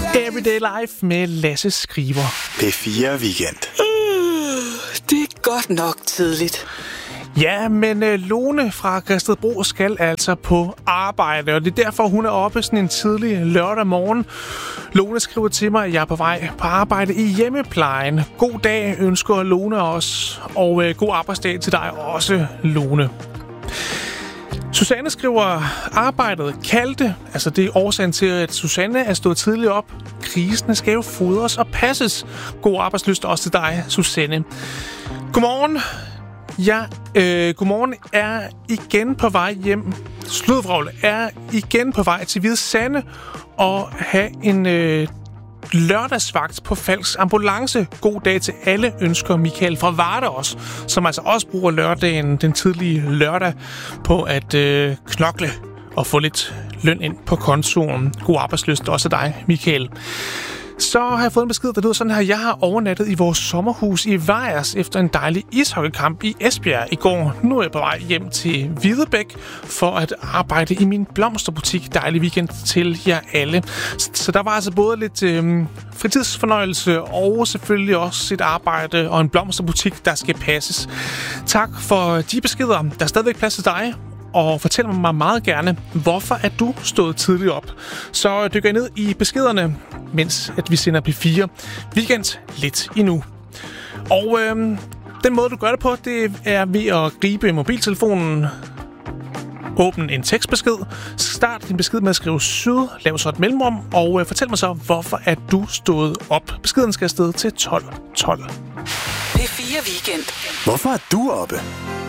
Everyday Life med Lasse Skriver. P4 Weekend. Det er godt nok tidligt. Ja, men Lone fra Gredstedbro skal altså på arbejde, og det er derfor, hun er oppe sådan en tidlig lørdag morgen. Lone skriver til mig, at jeg er på vej på arbejde i hjemmeplejen. God dag ønsker Lone os, og god arbejdsdag til dig også, Lone. Susanne skriver, arbejdet kaldte. Altså det er årsagen til, at Susanne er stået tidligt op. Grisene skal jo fodres og passes. God arbejdslyst også til dig, Susanne. Godmorgen. Ja, godmorgen er igen på vej hjem. Sludvrøvle er igen på vej til Hvide Sande og have en lørdagsvagt på Falks Ambulance. God dag til alle, ønsker Michael fra Varde også, som altså også bruger lørdagen, den tidlige lørdag, på at knokle og få lidt løn ind på kontoen. God arbejdslyst også af dig, Michael. Så har jeg fået en besked, der lyder sådan her. Jeg har overnattet i vores sommerhus i Vejers efter en dejlig ishockeykamp i Esbjerg i går. Nu er jeg på vej hjem til Hvidebæk for at arbejde i min blomsterbutik. Dejlig weekend til jer alle. Så der var altså både lidt fritidsfornøjelse og selvfølgelig også et arbejde og en blomsterbutik, der skal passes. Tak for de beskeder. Der er stadigvæk plads til dig. Og fortæl mig meget gerne, hvorfor er du stået tidligt op? Så dykker jeg ned i beskederne, mens at vi sender P4 Weekend lidt endnu. Og den måde, du gør det på, det er ved at gribe mobiltelefonen, åbne en tekstbesked, start din besked med at skrive syd, lav så et mellemrum, og fortæl mig så, hvorfor er du stået op? Beskeden skal afsted til 12.12. P4 Weekend. Hvorfor er du oppe?